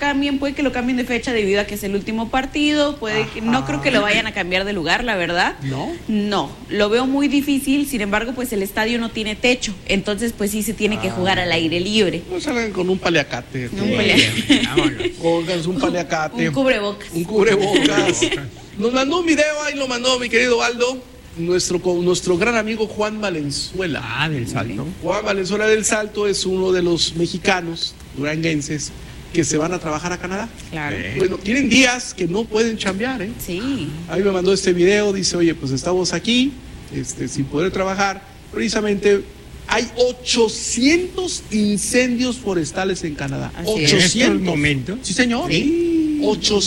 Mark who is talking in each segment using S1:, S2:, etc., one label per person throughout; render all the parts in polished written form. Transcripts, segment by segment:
S1: cambien, puede que lo cambien de fecha debido a que es el último partido, puede que, no creo que lo vayan a cambiar de lugar, la verdad. No, lo veo muy difícil, sin embargo, pues el estadio no tiene techo, entonces pues sí se tiene que jugar al aire libre.
S2: No salgan con un paliacate. Pónganse un paliacate.
S1: Un cubrebocas.
S2: Un cubrebocas. Nos mandó un video, ahí lo mandó mi querido Aldo, nuestro gran amigo Juan Valenzuela.
S3: Del Salto.
S2: Juan Valenzuela del Salto es uno de los mexicanos duranguenses que se van a trabajar a Canadá.
S1: Claro.
S2: Bueno, tienen días que no pueden chambear, ¿eh?
S1: Sí.
S2: Ahí me mandó este video, dice, oye, pues estamos aquí, sin poder trabajar. Precisamente hay 800 incendios forestales en Canadá.
S1: Así
S2: 800.
S3: ¿En estos momentos?
S2: Sí, señor.
S3: Sí.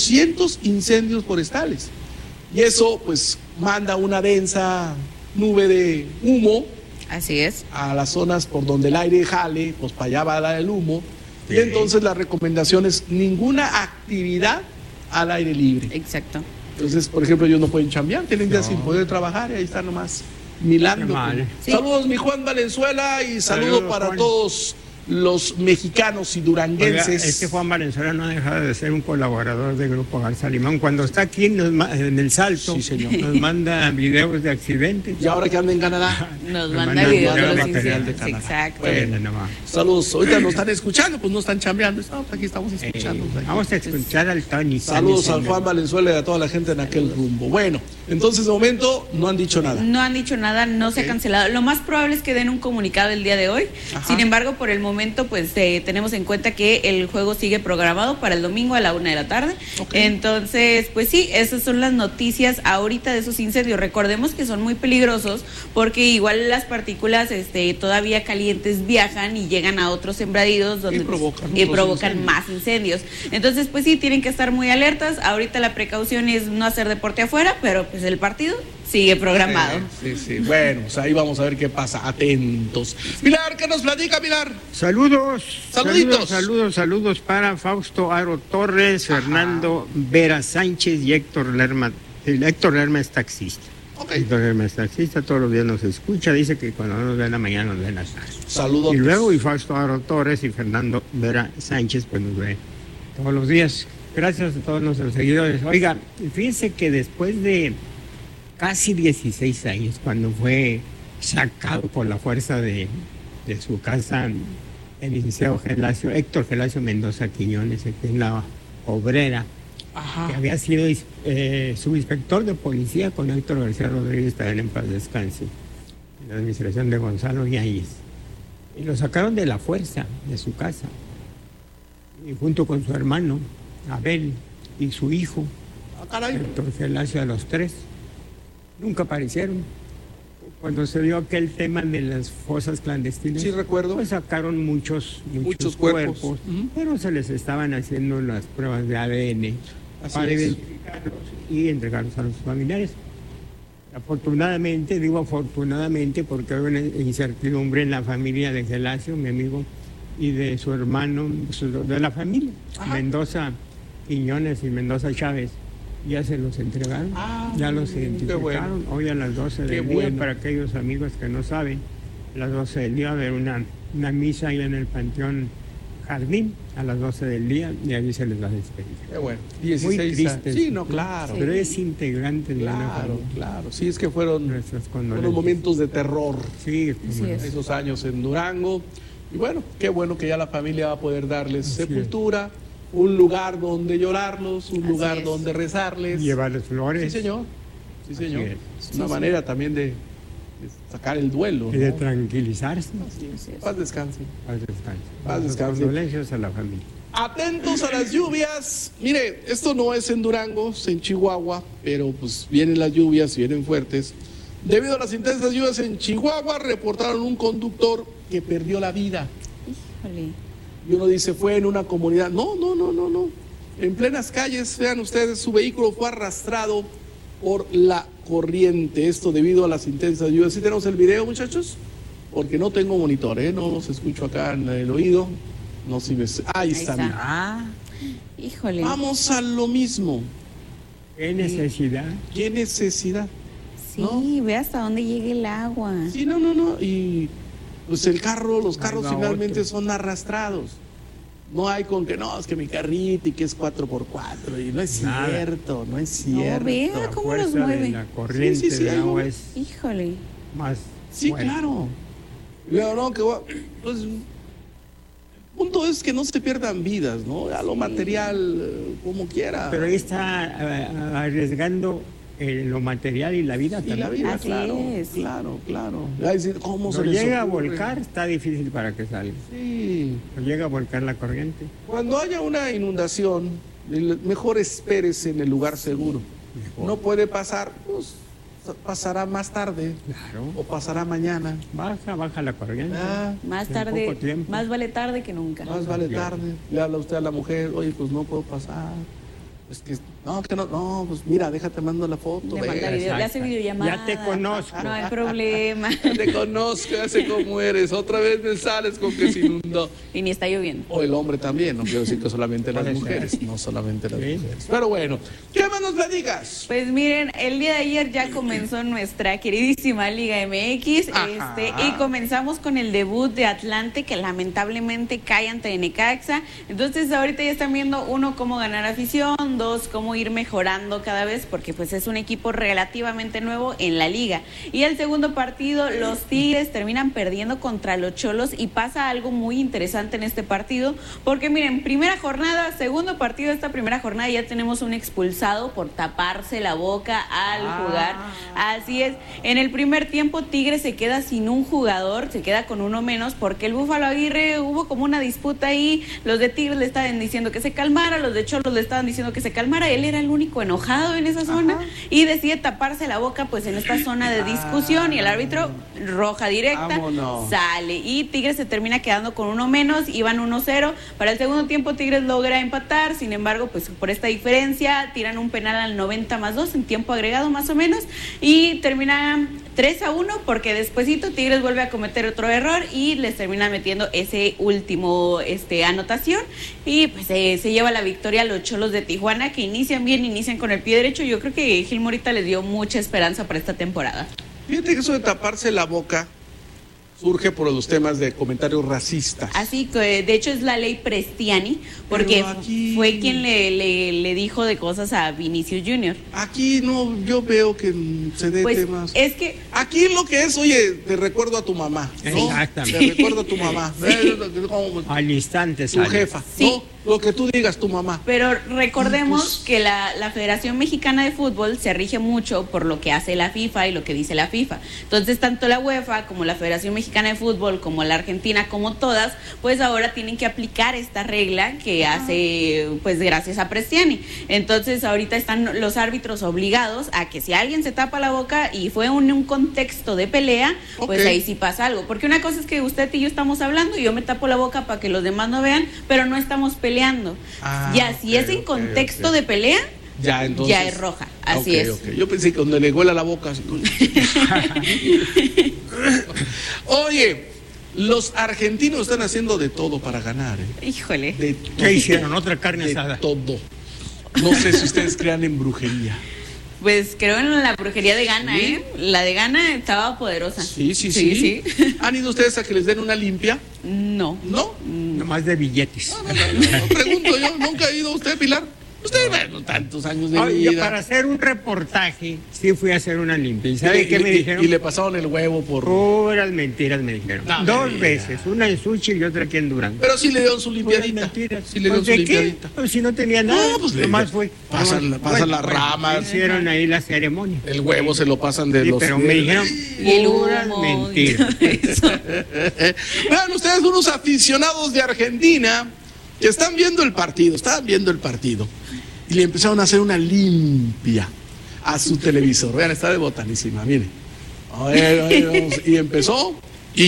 S2: 800 incendios forestales. Y eso, pues, manda una densa nube de humo.
S1: Así es.
S2: A las zonas por donde el aire jale, pues para allá va el humo. Sí. Y entonces la recomendación es ninguna actividad al aire libre.
S1: Exacto.
S2: Entonces, por ejemplo, ellos no pueden chambear, tienen días sin poder trabajar y ahí están nomás milando. Sí. Saludos, mi Juan Valenzuela, y saludos para Juan. Todos los mexicanos y duranguenses.
S3: Oiga, es que Juan Valenzuela no ha dejado de ser un colaborador del Grupo Garza Limón. Cuando está aquí en el Salto, sí, señor, nos manda videos de accidentes.
S2: Y ahora que anda en Canadá,
S1: nos manda videos de los incidentes.
S2: Exacto. Bueno, saludos. Ahorita nos están escuchando, pues no están chambeando. Aquí estamos escuchando.
S3: Vamos a escuchar al Tony.
S2: Saludos al Juan Valenzuela y a toda la gente en aquel rumbo. Bueno, entonces de momento no han dicho nada.
S1: No han dicho nada, no se ha cancelado. Lo más probable es que den un comunicado el día de hoy. Ajá. Sin embargo, por el momento, pues tenemos en cuenta que el juego sigue programado para el domingo a la 1 de la tarde. Entonces, pues sí, esas son las noticias ahorita de esos incendios. Recordemos que son muy peligrosos porque igual las partículas todavía calientes viajan y llegan a otros sembradíos donde provocan más incendios. Entonces, pues sí, tienen que estar muy alertas. Ahorita la precaución es no hacer deporte afuera, pero pues el partido sigue programado.
S2: Sí. Bueno, pues ahí vamos a ver qué pasa. Atentos. Pilar, ¿qué nos platica, Pilar?
S3: Saludos.
S2: Saluditos.
S3: Saludos para Fausto Aro Torres, Fernando Vera Sánchez y Héctor Lerma. Héctor Lerma es taxista. Héctor Lerma es taxista, todos los días nos escucha, dice que cuando nos ve en la mañana nos ve en la tarde.
S2: Saludos.
S3: Y luego y Fausto Aro Torres y Fernando Vera Sánchez pues nos ve todos los días. Gracias a todos nuestros seguidores. Oiga, fíjense que después de casi 16 años, cuando fue sacado por la fuerza de su casa el licenciado Héctor Gelasio Mendoza Quiñones, en la Obrera, que había sido subinspector de policía con Héctor García Rodríguez, también en paz descanse, en la administración de Gonzalo Yáñez. Y lo sacaron de la fuerza de su casa, y junto con su hermano, Abel, y su hijo, Héctor Gelasio, a los tres. Nunca aparecieron. Cuando se dio aquel tema de las fosas clandestinas,
S2: sí recuerdo,
S3: pues sacaron muchos cuerpos, pero se les estaban haciendo las pruebas de ADN para identificarlos y entregarlos a los familiares. Afortunadamente, digo afortunadamente porque hay una incertidumbre en la familia de Gelasio, mi amigo, y de su hermano, de la familia, Mendoza Quiñones y Mendoza Chávez. Ya se los entregaron, ya los identificaron. Hoy a las 12 del día, para aquellos amigos que no saben, a las 12 del día va a haber una misa ahí en el Panteón Jardín, a las 12 del día, y ahí se les va a despedir.
S2: Qué bueno. 16
S3: muy triste.
S2: Sí, no, claro.
S3: Pero es integrante de una familia.
S2: Claro. Sí, es que fueron unos momentos de terror.
S3: Sí,
S2: esos años en Durango. Y bueno, qué bueno que ya la familia va a poder darles sepultura. Un lugar donde llorarlos, un lugar donde rezarles.
S3: Llevarles flores.
S2: Sí, señor. Es una manera también de sacar el duelo.
S3: Y de tranquilizarse.
S2: Paz descanse.
S3: Paz descanse. Condolencias a la familia.
S2: Atentos a las lluvias. Mire, esto no es en Durango, es en Chihuahua, pero pues vienen las lluvias, vienen fuertes. Debido a las intensas lluvias en Chihuahua, reportaron un conductor que perdió la vida.
S1: Híjole.
S2: Y uno dice, fue en una comunidad. No. En plenas calles, vean ustedes, su vehículo fue arrastrado por la corriente. Esto debido a las intensas lluvias. ¿Sí tenemos el video, muchachos? Porque no tengo monitor, no los escucho acá en el oído. No, si ves. Ahí está.
S1: Híjole.
S2: Vamos a lo mismo.
S3: ¿Qué necesidad?
S2: ¿Qué necesidad?
S1: Sí, ¿no? Ve hasta dónde llega el agua.
S2: Sí, no. Y pues los carros finalmente son arrastrados. No hay con que no, es que mi carrito y que es 4x4 y no es
S3: Nada.
S2: cierto, no es cierto.
S1: No, vea
S3: La
S1: cómo los
S3: fuerza de
S1: mueve.
S3: la corriente
S2: Sí,
S3: del
S2: algo-
S3: agua es
S1: Híjole.
S3: más
S2: Sí,
S3: fuerte.
S2: claro. Pero no, que pues, el punto es que no se pierdan vidas, ¿no? A lo material, como quiera.
S3: Pero ahí está arriesgando lo material y la vida
S2: y
S3: también.
S2: la vida,
S1: Así
S2: claro,
S1: es.
S2: claro. Ay, decir, ¿cómo
S3: Cuando
S2: se les
S3: llega a
S2: ocurre?
S3: volcar, está difícil para que salga.
S2: Sí.
S3: Cuando llega a volcar la corriente.
S2: Cuando haya una inundación, mejor espérese en el lugar seguro.
S3: Mejor.
S2: No puede pasar, pues pasará más tarde
S3: Claro.
S2: o pasará mañana.
S3: Baja la corriente.
S2: Ah,
S1: Más
S3: En
S1: tarde,
S3: poco tiempo.
S1: más vale tarde que nunca.
S2: más vale tarde. Le habla usted a la mujer, oye, pues no puedo pasar. Es que no, pues mira, déjate mando la foto.
S1: Le manda
S2: ve.
S1: video, le hace videollamada.
S3: Ya te conozco.
S1: No hay problema.
S2: Te conozco, ya sé cómo eres. Otra vez me sales con que se inundó.
S1: Y ni está lloviendo.
S2: O el hombre también, no quiero decir que solamente las
S3: Puede ser.
S2: mujeres, no solamente las
S3: Sí.
S2: mujeres. Pero bueno, ¿qué más nos platicas?
S1: Pues miren, el día de ayer ya comenzó nuestra queridísima Liga MX,
S2: Ajá.
S1: y comenzamos con el debut de Atlante, que lamentablemente cae ante Necaxa. Entonces ahorita ya están viendo, uno, cómo ganar afición, dos, cómo ir mejorando cada vez, porque pues es un equipo relativamente nuevo en la liga. Y el segundo partido, los Tigres terminan perdiendo contra los Cholos, y pasa algo muy interesante en este partido, porque miren, primera jornada, segundo partido de esta primera jornada, ya tenemos un expulsado por taparse la boca al jugar. Así es, en el primer tiempo Tigres se queda sin un jugador, se queda con uno menos, porque el Búfalo Aguirre hubo como una disputa ahí, los de Tigres le estaban diciendo que se calmara, los de Cholos le estaban diciendo que se calmara, él era el único enojado en esa zona y decide taparse la boca pues en esta zona de discusión, y el árbitro, roja directa,
S2: Vámonos.
S1: sale, y Tigres se termina quedando con uno menos, iban 1-0, para el segundo tiempo Tigres logra empatar, sin embargo pues por esta diferencia tiran un penal al 90+2 en tiempo agregado más o menos, y termina 3-1, porque despuesito Tigres vuelve a cometer otro error y les termina metiendo ese último anotación, y pues se lleva la victoria a los Cholos de Tijuana, que inician bien, inician con el pie derecho. Yo creo que Gil Morita les dio mucha esperanza para esta temporada.
S2: Fíjate que eso de taparse la boca surge por los temas de comentarios racistas.
S1: Así que, de hecho, es la ley Prestiani, porque
S2: Pero aquí-
S1: fue quien le dijo de cosas a Vinicius Junior.
S2: Aquí no, yo veo que se dé
S1: Pues
S2: temas.
S1: es que
S2: Aquí lo que es, oye, te recuerdo a tu mamá, ¿no?
S3: Exactamente.
S2: Te recuerdo a tu mamá. Como
S3: Al instante
S2: tu
S3: sale.
S2: jefa,
S1: Sí.
S2: ¿no? Lo que tú digas, tu mamá.
S1: Pero recordemos
S2: Pues-
S1: que la Federación Mexicana de Fútbol se rige mucho por lo que hace la FIFA y lo que dice la FIFA. Entonces, tanto la UEFA como la Federación Mexicana de Fútbol, como la Argentina, como todas, pues ahora tienen que aplicar esta regla que hace, pues gracias a Prestiani. Entonces, ahorita están los árbitros obligados a que si alguien se tapa la boca y fue un contexto de pelea, pues
S2: Ok.
S1: ahí sí pasa algo. Porque una cosa es que usted y yo estamos hablando y yo me tapo la boca para que los demás no vean, pero no estamos peleando.
S2: Ah,
S1: Ya, si
S2: ok,
S1: es en
S2: ok,
S1: contexto
S2: ok.
S1: de pelea,
S2: Ya, entonces.
S1: ya es roja. Así
S2: Ok,
S1: es.
S2: ok. Yo pensé que donde le huela la boca. Así. Oye, los argentinos están haciendo de todo para ganar, ¿eh?
S1: Híjole.
S2: De
S3: ¿Qué hicieron? Otra carne
S2: de
S3: asada.
S2: todo. No sé si ustedes crean en brujería.
S1: Pues creo en la brujería de Ghana,
S2: ¿Sí?
S1: ¿eh? La de Ghana estaba poderosa.
S2: Sí. ¿Han ido ustedes a que les den una limpia?
S1: No.
S2: ¿No?
S3: Nomás de billetes.
S2: No, pregunto yo, ¿nunca ha ido usted, Pilar? Usted, bueno, tantos años de
S3: Oye,
S2: vida.
S3: para hacer un reportaje, sí fui a hacer una limpia. ¿Y sabe qué me dijeron?
S2: Y le pasaron el huevo por...
S3: Puras mentiras me dijeron.
S2: No,
S3: Dos
S2: mentira.
S3: veces, una en Suchi y otra aquí en Durango.
S2: Pero sí le dieron su
S3: Puras
S2: limpiadita.
S3: mentiras.
S2: Sí le dieron
S3: Pues,
S2: su
S3: ¿de qué?
S2: limpiadita.
S3: Pues si no tenía nada,
S2: No, pues le-
S3: nomás fue.
S2: pasan las ramas.
S3: Hicieron ahí la ceremonia.
S2: El huevo se lo pasan de
S3: Sí,
S2: los...
S3: pero me dijeron
S1: Y el
S3: puras
S1: humo.
S3: mentiras.
S2: Vean ustedes unos aficionados de Argentina que estaban viendo el partido y le empezaron a hacer una limpia a su televisor. Vean, está de botanísima, miren. A ver, vamos. Y empezó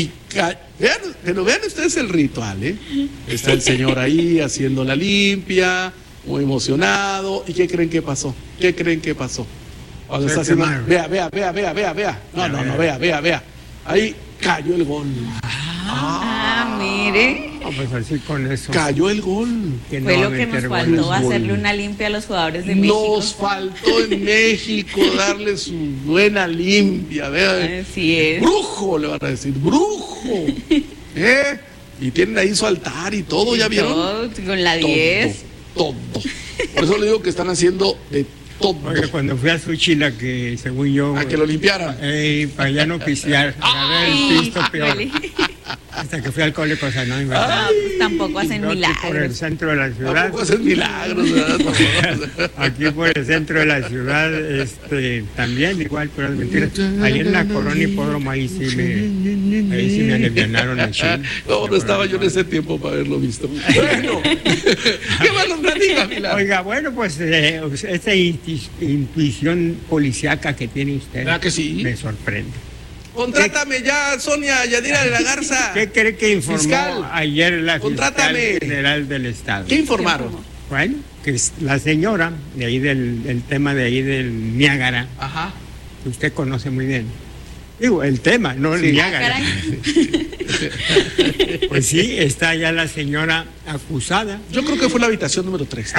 S2: vean ustedes el ritual, ¿eh? Está el señor ahí haciendo la limpia, muy emocionado. ¿Y qué creen que pasó? Cuando
S3: Se
S2: está haciendo...
S3: quemaron.
S2: Vea. No, vea. Ahí cayó el gol.
S1: Ah, mire.
S3: No, pues así con eso.
S2: Cayó el gol.
S3: Que
S1: Fue
S3: no
S1: lo
S3: va a
S1: que nos
S3: meter
S1: faltó,
S3: goles.
S1: hacerle una limpia a los jugadores de México.
S2: Nos faltó en México darle su buena limpia. Vean.
S1: Así es.
S2: Brujo, le van a decir, brujo. ¿Eh? Y tienen ahí su altar y todo, ¿ya vieron?
S1: Todo, con la 10.
S2: Todo. Por eso le digo que están haciendo de todo.
S3: Oye, cuando fui a Suchila, que según yo...
S2: A que lo limpiaran.
S3: Para ya no pistear, agarré el pisto peor. Hasta que fui al Alcohólicos Anónimos.
S1: Pues tampoco hacen
S3: Aquí
S1: milagros.
S3: por el centro de la ciudad.
S2: Tampoco hacen milagros, ¿verdad?
S3: Aquí por el centro de la ciudad, también igual, pero es mentira. Ahí en la Corona Hipódromo, ahí sí me alivianaron a Chile.
S2: No estaba yo en ese tiempo para haberlo visto. Bueno, ¿qué más nos platica, Milán?
S3: Oiga, bueno, pues esa intuición policíaca que tiene usted,
S2: ¿verdad que sí?
S3: me sorprende.
S2: Contrátame ya, Sonia Yadira de la Garza.
S3: ¿Qué cree que informó
S2: Fiscal,
S3: ayer la
S2: contrátame.
S3: Fiscal General del Estado?
S2: ¿Qué informaron?
S3: Bueno, que la señora de ahí del tema de ahí del Niágara,
S2: Ajá.
S3: que usted conoce muy bien. Digo, el tema, no el Niágara. Pues sí, está ya la señora acusada.
S2: Yo creo que fue la habitación número 3.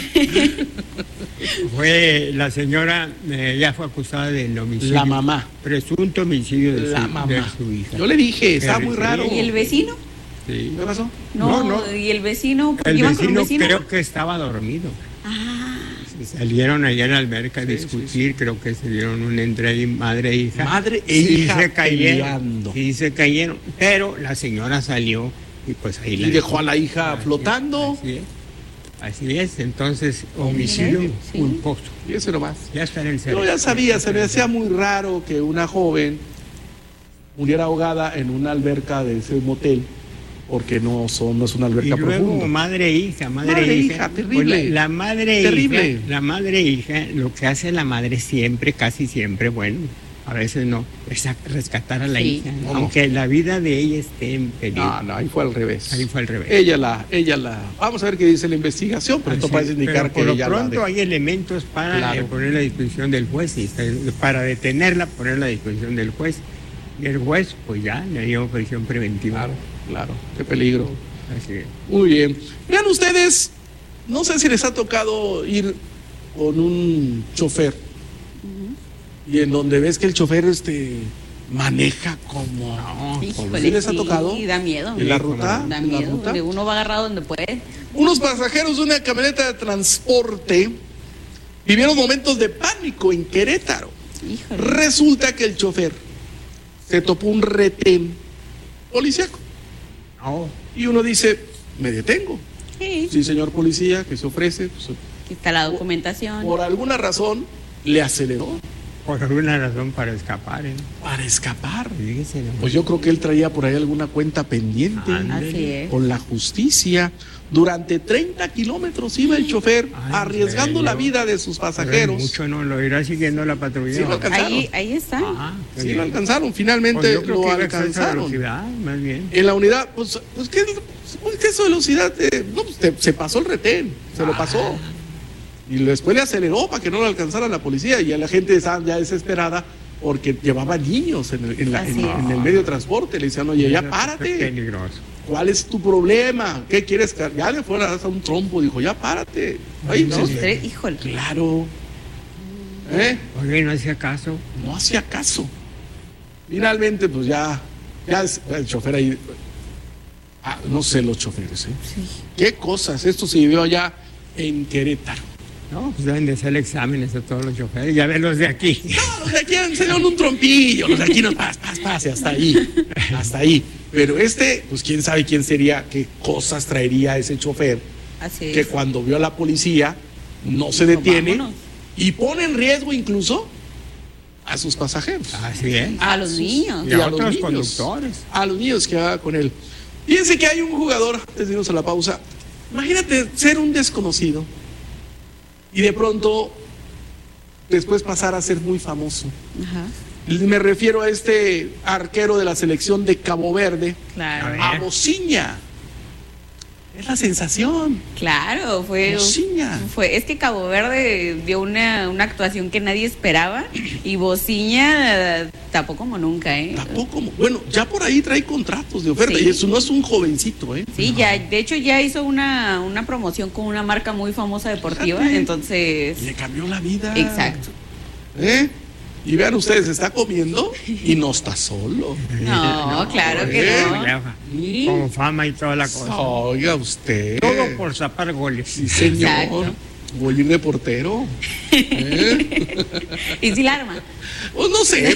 S3: Fue la señora, ya fue acusada del homicidio.
S2: La mamá.
S3: Presunto homicidio de,
S2: La
S3: de
S2: mamá.
S3: su hija.
S2: Yo le dije, está muy raro.
S1: ¿Y el vecino?
S3: Sí.
S2: ¿Qué pasó?
S1: No, ¿y el vecino? ¿Por qué
S3: El
S1: iban con un
S3: vecino
S1: vecino?
S3: creo que estaba dormido.
S1: Ah,
S3: Salieron allá en la alberca a
S2: Sí,
S3: discutir, creo que se dieron un entre ahí, madre e hija.
S2: Madre e
S3: Sí,
S2: hija
S3: se cayeron.
S2: peleando.
S3: Sí, se cayeron. Pero la señora salió y pues ahí
S2: Y dejó a la hija
S3: Así
S2: flotando.
S3: es, así es. Así es, entonces, homicidio
S1: Sí.
S3: culposo.
S2: Y eso nomás.
S3: Ya está en el
S2: Yo
S3: cerebro.
S2: ya sabía, se me hacía muy raro que una joven muriera ahogada en una alberca de ese motel, porque no es una
S3: Y
S2: alberca
S3: luego
S2: profunda.
S3: madre e hija,
S2: Madre e hija, terrible.
S3: Pues la madre e
S2: Terrible.
S3: hija, la madre e hija, lo que hace la madre siempre, casi siempre, bueno, a veces no, es rescatar a la
S1: Sí.
S3: hija,
S2: No.
S3: aunque la vida de ella esté en peligro.
S2: No, ahí fue al revés.
S3: Ahí fue al revés.
S2: Ella la. Vamos a ver qué dice la investigación, pero esto
S3: Así,
S2: parece indicar
S3: pero
S2: que
S3: por lo
S2: ella
S3: pronto
S2: la
S3: hay elementos para
S2: Claro.
S3: poner a disposición del juez, y para detenerla, ponerla a disposición del juez. Y el juez, pues ya, le dio prisión preventiva.
S2: Claro, qué peligro.
S3: Así es.
S2: Muy bien. Vean ustedes, no sé si les ha tocado ir con un chofer y en donde ves que el chofer maneja como...
S1: híjole,
S2: ¿Sí les ha tocado?
S1: Sí, da miedo.
S2: ¿En la ruta?
S1: Da
S2: ¿En la
S1: miedo,
S2: ruta?
S1: donde uno va agarrado donde puede.
S2: Unos pasajeros de una camioneta de transporte vivieron momentos de pánico en Querétaro.
S1: Híjole.
S2: Resulta que el chofer se topó un retén policíaco.
S3: No,
S2: Y uno dice, me detengo.
S1: Sí,
S2: Sí, señor policía, que se ofrece. Pues,
S1: aquí está la documentación.
S2: por alguna razón le aceleró
S3: por alguna razón para escapar, ¿eh?
S2: para escapar.
S3: Fíjese, ¿no?
S2: Pues yo creo que él traía por ahí alguna cuenta pendiente
S1: Así es.
S2: con la justicia. Durante 30 kilómetros iba el chofer
S3: Ay,
S2: arriesgando
S3: ¿en
S2: la
S3: serio?
S2: vida de sus
S3: Pero
S2: pasajeros.
S3: mucho no lo irá siguiendo la patrulla.
S2: Sí, lo alcanzaron.
S1: Ahí está.
S3: Ah, qué
S2: Sí,
S3: bien.
S2: lo alcanzaron, finalmente
S3: Pues yo creo
S2: lo
S3: que iba a exceso de
S2: alcanzaron.
S3: velocidad, más bien.
S2: En la unidad, pues ¿qué exceso de velocidad? No, pues, se pasó el retén, se lo pasó. Y después le aceleró para que no lo alcanzara la policía. Y a la gente estaba ya desesperada porque llevaba niños en
S1: Así es.
S2: el medio de transporte. Le decían, oye, ya
S3: Es
S2: párate.
S3: peligroso.
S2: ¿Cuál es tu problema? ¿Qué quieres? Ya le fuera a dar un trompo. Dijo, ya párate. Ay, no,
S1: Dos, tres, híjole.
S2: claro.
S3: Oye, no hacía caso.
S2: No hacía caso. Finalmente, pues ya el chofer ahí. No sé los choferes, ¿eh?
S1: Sí.
S2: Qué cosas. Esto se vivió allá en Querétaro.
S3: No, pues deben de hacer exámenes a todos los choferes. Ya ven los de aquí.
S2: No, los de aquí enseñaron un trompillo. Los de aquí no pase, hasta ahí. Hasta ahí. Pero pues quién sabe quién sería, qué cosas traería ese chofer
S1: Así
S2: que
S1: es.
S2: cuando vio a la policía no se detiene
S1: vámonos.
S2: y pone en riesgo incluso a sus pasajeros.
S3: Así es.
S1: A los niños.
S3: Y a
S2: los
S3: otros
S2: niños.
S3: conductores.
S2: A los niños que va con él. Fíjense que hay un jugador, antes de irnos a la pausa, imagínate ser un desconocido y de pronto después pasar a ser muy famoso.
S1: Ajá.
S2: Me refiero a este arquero de la selección de Cabo Verde,
S1: Claro.
S2: a Bociña. Es la sensación.
S1: Claro,
S2: Bociña.
S1: es que Cabo Verde dio una actuación que nadie esperaba y Bociña tapó como nunca, ¿eh?
S2: Tampoco, bueno, ya por ahí trae contratos de oferta
S1: Sí.
S2: y eso no es un jovencito, ¿eh?
S1: Sí, ya, de hecho ya hizo una promoción con una marca muy famosa deportiva,
S2: Fíjate.
S1: entonces...
S2: Le cambió la vida.
S1: Exacto.
S2: ¿Eh? Y vean ustedes, está comiendo y no está solo.
S1: No, claro que no.
S3: Con fama y toda la cosa.
S2: Oiga usted.
S3: Todo por zapar goles.
S2: Sí, señor.
S1: Exacto.
S2: Voy a ir de portero.
S1: ¿Y si la arma?
S2: Pues no sé,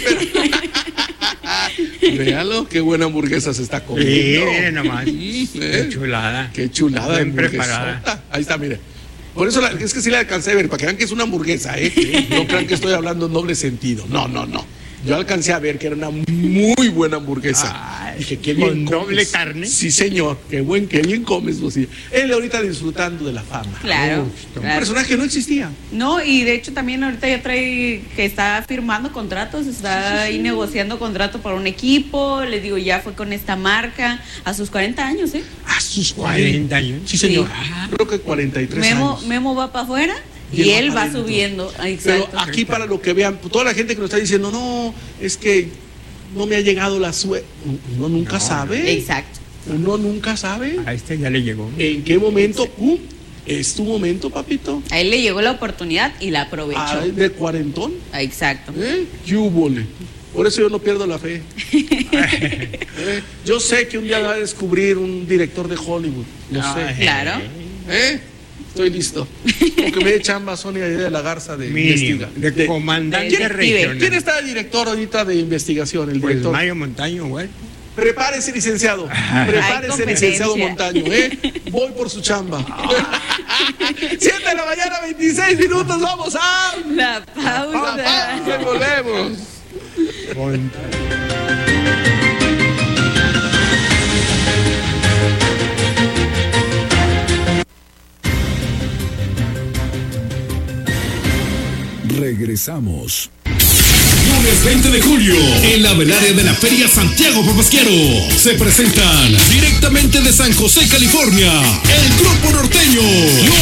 S2: pero. Véalo, qué buena hamburguesa se está comiendo.
S3: Sí, nomás.
S2: Sí,
S3: Qué chulada.
S2: Qué chulada de
S3: Bien preparada.
S2: hamburguesota. Ahí está, mire. Por eso es que sí la alcancé a ver, para que vean que es una hamburguesa, ¿eh? No crean que estoy hablando en doble sentido. No. Yo alcancé a ver que era una muy buena hamburguesa.
S3: Ay,
S2: dije, qué bien
S3: ¿con doble
S2: comes.
S3: carne?
S2: Sí, señor. Qué bien comes, vos. Él ahorita disfrutando de la fama.
S1: Claro,
S2: Un
S1: claro.
S2: personaje no existía.
S1: No, y de hecho también ahorita ya trae que está firmando contratos, está ahí negociando contrato para un equipo, les digo, ya fue con esta marca a sus 40 años, ¿eh?
S2: A sus
S3: 40 años.
S2: Sí, señor.
S1: Sí.
S2: Creo que 43 años.
S1: Memo va para afuera
S2: Y
S1: y
S2: él
S1: él
S2: va
S1: va
S2: adentro.
S1: subiendo.
S2: Pero
S1: Exacto.
S2: aquí para lo que vean, toda la gente que nos está diciendo, no, es que no me ha llegado la suerte. Uno nunca sabe.
S1: Exacto.
S2: Uno nunca sabe.
S3: A este ya le llegó.
S2: ¿En qué momento? Es tu momento, papito.
S1: A él le llegó la oportunidad y la aprovechó.
S2: De cuarentón.
S1: Exacto.
S2: ¿Qué húbole? Por eso yo no pierdo la fe. Yo sé que un día va a descubrir un director de Hollywood. Lo sé.
S1: Claro.
S2: Estoy listo. Porque me dé chamba Sonia de la Garza de
S3: Mínimo.
S2: investiga.
S3: De comandante
S1: ¿Quién-
S3: regional.
S2: ¿Quién está de director ahorita de investigación? El
S3: Pues
S2: director.
S3: Mario Montaño, güey.
S2: Prepárese, licenciado.
S1: Hay
S2: Prepárese,
S1: competencia.
S2: licenciado Montaño. Voy por su chamba. 7 de la mañana, 26 minutos. Vamos a
S1: La pausa.
S2: y volvemos.
S4: Regresamos. Lunes 20 de julio, en la velaria de la Feria Santiago Papasquiaro, se presentan directamente de San José, California, el grupo norteño,